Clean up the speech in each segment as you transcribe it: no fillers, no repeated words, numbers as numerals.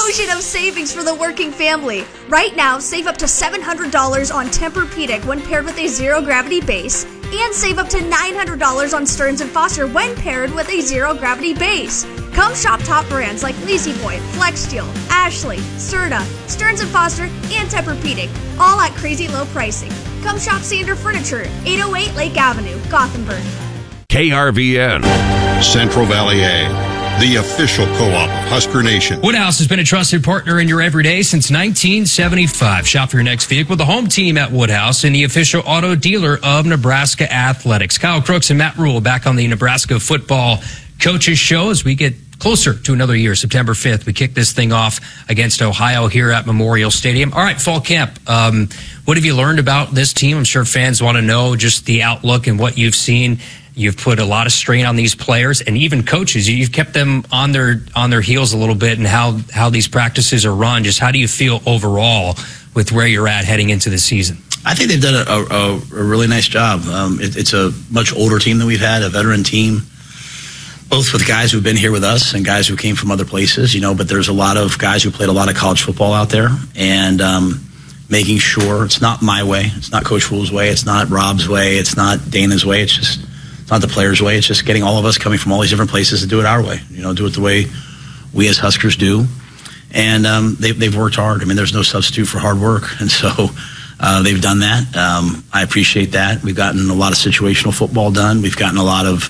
explosion of savings for the working family. Right now, save up to $700 on Tempur-Pedic when paired with a zero-gravity base, and save up to $900 on Stearns & Foster when paired with a zero-gravity base. Come shop top brands like La-Z-Boy, FlexSteel, Ashley, Serta, Stearns & Foster, and Tempur-Pedic, all at crazy low pricing. Come shop Sander Furniture, 808 Lake Avenue, Gothenburg. KRVN. Central Valley A, the official co-op of Husker Nation. Woodhouse has been a trusted partner in your everyday since 1975. Shop for your next vehicle with the home team at Woodhouse and the official auto dealer of Nebraska Athletics. Kyle Crooks and Matt Rule back on the Nebraska Football Coaches Show as we get closer to another year. September 5th, we kick this thing off against Ohio here at Memorial Stadium. All right, fall camp. What have you learned about this team? I'm sure fans want to know just the outlook and what you've seen. You've put a lot of strain on these players and even coaches. You've kept them on their heels a little bit and how these practices are run. Just how do you feel overall with where you're at heading into the season? I think they've done a really nice job. It's a much older team than we've had, a veteran team, both with guys who've been here with us and guys who came from other places, but there's a lot of guys who played a lot of college football out there, and making sure it's not my way, it's not Coach Rule's way, it's not Rob's way, it's not Dana's way, it's not the players' way. It's just getting all of us coming from all these different places to do it our way. Do it the way we as Huskers do. And they've worked hard. I mean, there's no substitute for hard work. And so they've done that. I appreciate that. We've gotten a lot of situational football done. We've gotten a lot of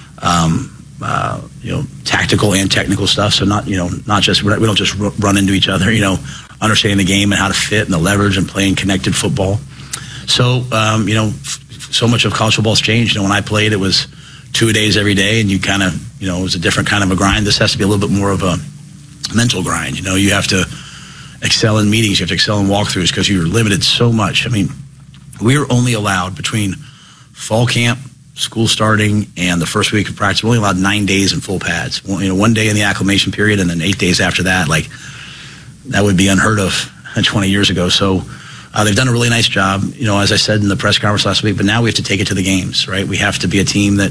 tactical and technical stuff. So not just we don't just run into each other. Understanding the game and how to fit and the leverage and playing connected football. So so much of college football's changed. When I played, it was 2 days every day, and you kind of, it was a different kind of a grind. This has to be a little bit more of a mental grind. You have to excel in meetings, you have to excel in walkthroughs because you're limited so much. I mean, we're only allowed between fall camp, school starting, and the first week of practice, we're only allowed 9 days in full pads. 1 day in the acclimation period, and then 8 days after that. Like, that would be unheard of 20 years ago. So they've done a really nice job, as I said in the press conference last week, but now we have to take it to the games, right? We have to be a team that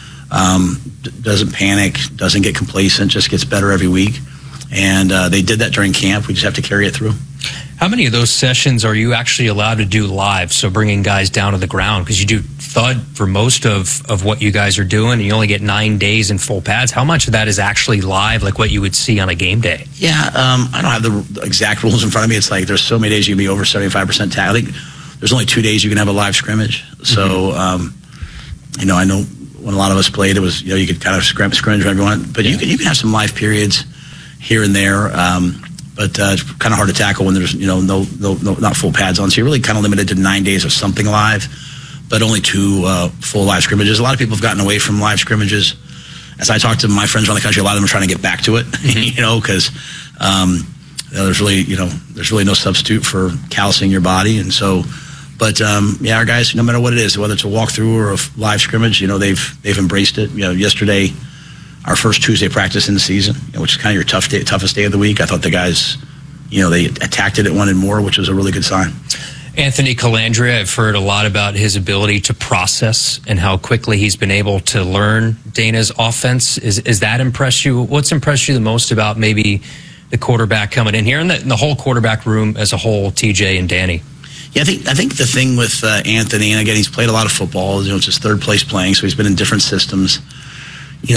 doesn't panic, doesn't get complacent, just gets better every week. And they did that during camp. We just have to carry it through. How many of those sessions are you actually allowed to do live, so bringing guys down to the ground? Because you do thud for most of what you guys are doing, and you only get 9 days in full pads. How much of that is actually live, like what you would see on a game day? Yeah, I don't have the exact rules in front of me. It's like there's so many days you can be over 75% tag. I think there's only 2 days you can have a live scrimmage. So, I know when a lot of us played, it was, you could kind of scrimmage whenever you want. But you can have some live periods here and there. But it's kind of hard to tackle when there's, no, not full pads on. So you're really kind of limited to 9 days of something live, but only 2 full live scrimmages. A lot of people have gotten away from live scrimmages. As I talk to my friends around the country, a lot of them are trying to get back to it, because there's really no substitute for callousing your body. And so, but our guys, no matter what it is, whether it's a walkthrough or a live scrimmage, they've embraced it. Yesterday, our first Tuesday practice in the season, which is kind of your toughest day of the week. I thought the guys, they attacked it, wanted more, which was a really good sign. Anthony Calandria, I've heard a lot about his ability to process and how quickly he's been able to learn Dana's offense. Is that impressed you? What's impressed you the most about maybe the quarterback coming in here and the whole quarterback room as a whole, TJ and Danny? Yeah, I think the thing with Anthony, and again, he's played a lot of football. It's his third place playing, so he's been in different systems. You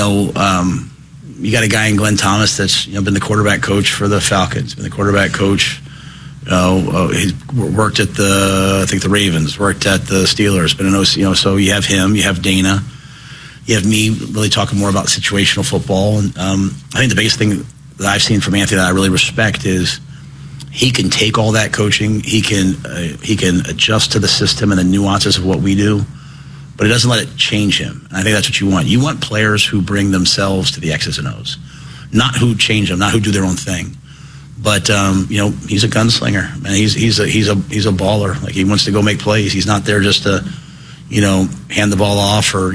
got a guy in Glenn Thomas that's been the quarterback coach for the Falcons, been the quarterback coach. He's worked at the Ravens, worked at the Steelers, been an OC. So you have him, you have Dana, you have me really talking more about situational football. And I think the biggest thing that I've seen from Anthony that I really respect is he can take all that coaching, he can adjust to the system and the nuances of what we do, but it doesn't let it change him. And I think that's what you want. You want players who bring themselves to the X's and O's, not who change them, not who do their own thing. But he's a gunslinger, and he's a baller. Like, he wants to go make plays. He's not there just to, hand the ball off or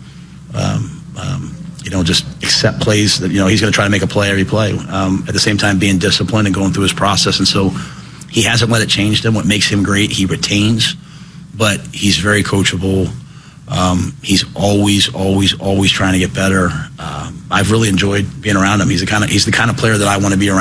just accept plays. That he's going to try to make a play every play. At the same time, being disciplined and going through his process. And so he hasn't let it change him. What makes him great, he retains, but he's very coachable. He's always trying to get better. I've really enjoyed being around him. He's the kind of player that I want to be around.